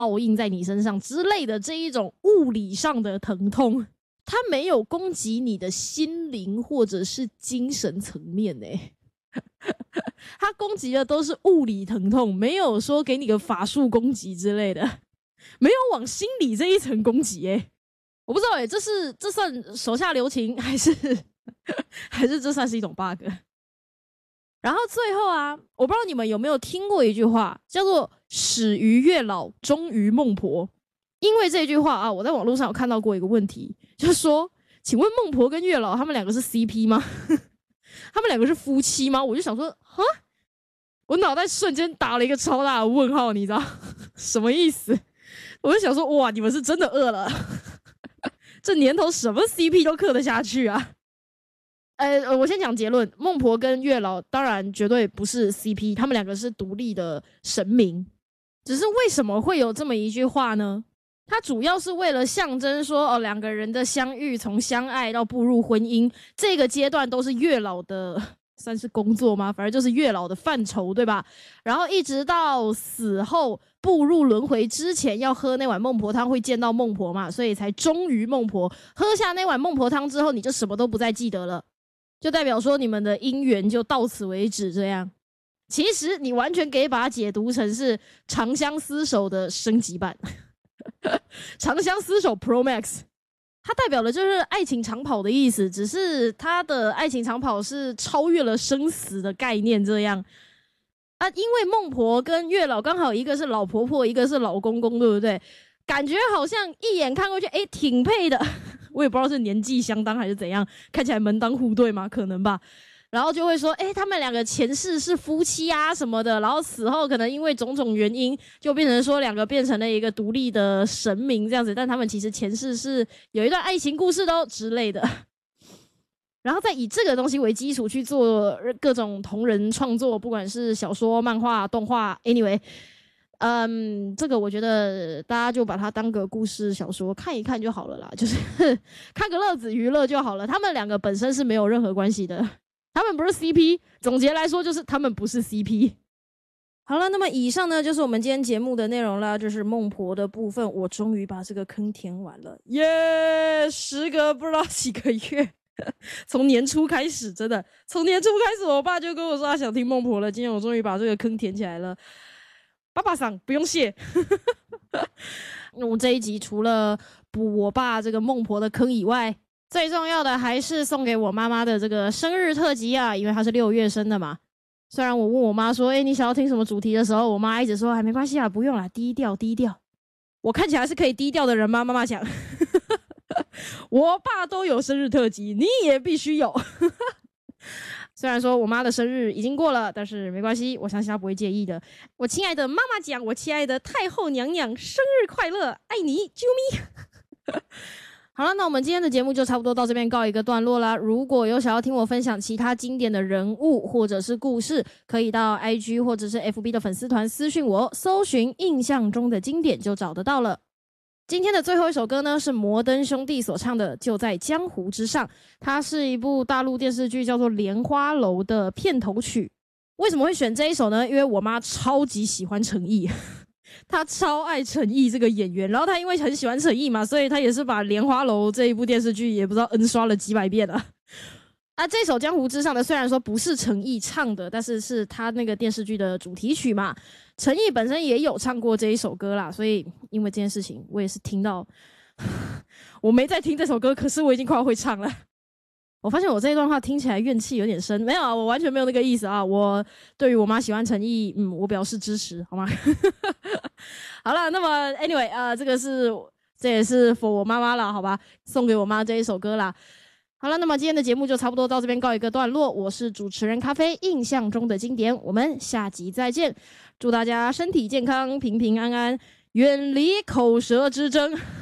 烙印在你身上之类的这一种物理上的疼痛，它没有攻击你的心灵或者是精神层面欸。它攻击的都是物理疼痛，没有说给你个法术攻击之类的，没有往心理这一层攻击欸。我不知道欸，这算手下留情还是这算是一种 bug。 然后最后啊，我不知道你们有没有听过一句话叫做始于月老终于孟婆。因为这句话啊，我在网络上有看到过一个问题，就是说请问孟婆跟月老他们两个是 CP 吗？他们两个是夫妻吗？我就想说哈，我脑袋瞬间打了一个超大的问号，你知道什么意思？我就想说哇，你们是真的饿了这年头什么 CP 都嗑得下去啊。我先讲结论，孟婆跟月老当然绝对不是 CP， 他们两个是独立的神明。只是为什么会有这么一句话呢？它主要是为了象征说两个人的相遇，从相爱到步入婚姻，这个阶段都是月老的算是工作吗？反正就是月老的范畴，对吧？然后一直到死后步入轮回之前要喝那碗孟婆汤，会见到孟婆嘛，所以才终于孟婆。喝下那碗孟婆汤之后，你就什么都不再记得了，就代表说你们的姻缘就到此为止这样。其实你完全可以把它解读成是长相厮守的升级版长相厮守 Pro Max， 它代表的就是爱情长跑的意思，只是它的爱情长跑是超越了生死的概念这样啊。因为孟婆跟月老刚好一个是老婆婆，一个是老公公，对不对？感觉好像一眼看过去挺配的我也不知道是年纪相当还是怎样，看起来门当户对吗？可能吧。然后就会说他们两个前世是夫妻啊什么的，然后死后可能因为种种原因就变成说两个变成了一个独立的神明这样子，但他们其实前世是有一段爱情故事的之类的。然后再以这个东西为基础去做各种同人创作，不管是小说、漫画、动画 anyway， 这个我觉得大家就把它当个故事小说看一看就好了啦，就是看个乐子娱乐就好了。他们两个本身是没有任何关系的，他们不是 CP， 总结来说就是他们不是 CP。 好了，那么以上呢就是我们今天节目的内容啦，就是孟婆的部分，我终于把这个坑填完了耶，时隔不知道几个月从年初开始，真的从年初开始我爸就跟我说他想听孟婆了，今天我终于把这个坑填起来了，爸爸桑不用谢那我这一集除了补我爸这个孟婆的坑以外，最重要的还是送给我妈妈的这个生日特辑啊，因为她是6月生的嘛。虽然我问我妈说你想要听什么主题的时候，我妈一直说没关系啊，不用啦，低调低调。我看起来是可以低调的人吗？妈妈讲我爸都有生日特辑，你也必须有虽然说我妈的生日已经过了，但是没关系，我相信她不会介意的。我亲爱的妈妈讲，我亲爱的太后娘娘，生日快乐，爱你啾咪好了，那我们今天的节目就差不多到这边告一个段落啦。如果有想要听我分享其他经典的人物或者是故事，可以到 IG 或者是 FB 的粉丝团私讯我，搜寻印象中的经典就找得到了。今天的最后一首歌呢，是摩登兄弟所唱的《就在江湖之上》，它是一部大陆电视剧叫做《莲花楼》的片头曲。为什么会选这一首呢？因为我妈超级喜欢陈毅他超爱陈毅这个演员，然后他因为很喜欢陈毅嘛，所以他也是把《莲花楼》这一部电视剧也不知道 N 刷了几百遍了这首《江湖之上》的虽然说不是陈毅唱的，但是是他那个电视剧的主题曲嘛，陈毅本身也有唱过这一首歌啦，所以因为这件事情我也是听到我没在听这首歌，可是我已经快要会唱了。我发现我这一段话听起来怨气有点深，没有啊，我完全没有那个意思啊。我对于我妈喜欢陈毅，我表示支持，好吗？好了，那么 anyway 这也是 for 我妈妈啦，好吧，送给我妈这一首歌啦。好了，那么今天的节目就差不多到这边告一个段落。我是主持人咖啡，印象中的经典，我们下集再见。祝大家身体健康，平平安安，远离口舌之争。